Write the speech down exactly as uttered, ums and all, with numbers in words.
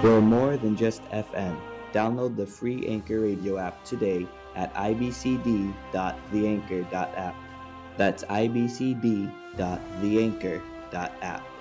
We're more than just F M. Download the free Anchor Radio app today at i b c d dot the anchor dot app. That's i b c d dot the anchor dot app.